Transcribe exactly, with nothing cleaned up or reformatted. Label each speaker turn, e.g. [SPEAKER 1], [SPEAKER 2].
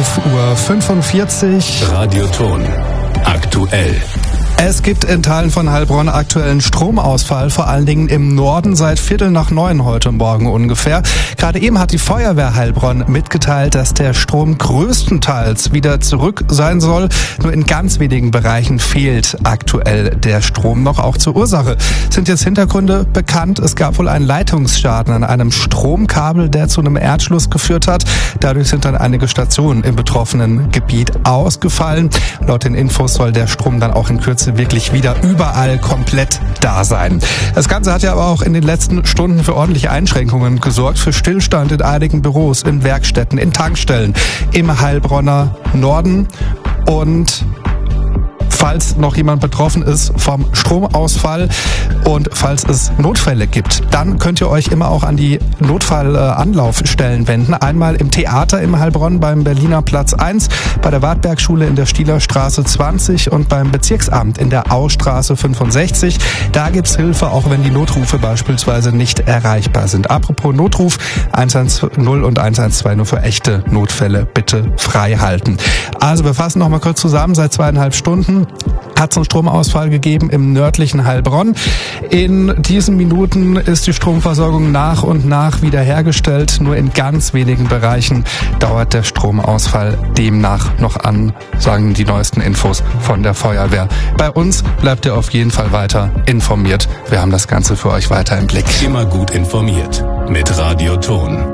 [SPEAKER 1] elf Uhr fünfundvierzig.
[SPEAKER 2] Radioton. Aktuell.
[SPEAKER 1] Es gibt in Teilen von Heilbronn aktuellen Stromausfall, vor allen Dingen im Norden seit Viertel nach neun heute Morgen ungefähr. Gerade eben hat die Feuerwehr Heilbronn mitgeteilt, dass der Strom größtenteils wieder zurück sein soll. Nur in ganz wenigen Bereichen fehlt aktuell der Strom noch. Auch zur Ursache sind jetzt Hintergründe bekannt. Es gab wohl einen Leitungsschaden an einem Stromkabel, der zu einem Erdschluss geführt hat. Dadurch sind dann einige Stationen im betroffenen Gebiet ausgefallen. Laut den Infos soll der Strom dann auch in Kürze wirklich wieder überall komplett da sein. Das Ganze hat ja aber auch in den letzten Stunden für ordentliche Einschränkungen gesorgt, für Stillstand in einigen Büros, in Werkstätten, in Tankstellen, im Heilbronner Norden. Und falls noch jemand betroffen ist vom Stromausfall und falls es Notfälle gibt, dann könnt ihr euch immer auch an die Notfallanlaufstellen wenden. Einmal im Theater im Heilbronn beim Berliner Platz eins, bei der Wartbergschule in der Stielerstraße zwanzig und beim Bezirksamt in der Austraße fünfundsechzig. Da gibt's Hilfe, auch wenn die Notrufe beispielsweise nicht erreichbar sind. Apropos Notruf, eins eins null und eins eins zwei nur für echte Notfälle bitte frei halten. Also wir fassen noch mal kurz zusammen. Seit zweieinhalb Stunden hat es einen Stromausfall gegeben im nördlichen Heilbronn. In diesen Minuten ist die Stromversorgung nach und nach wiederhergestellt. Nur in ganz wenigen Bereichen dauert der Stromausfall demnach noch an, sagen die neuesten Infos von der Feuerwehr. Bei uns bleibt ihr auf jeden Fall weiter informiert. Wir haben das Ganze für euch weiter im Blick.
[SPEAKER 2] Immer gut informiert mit Radioton.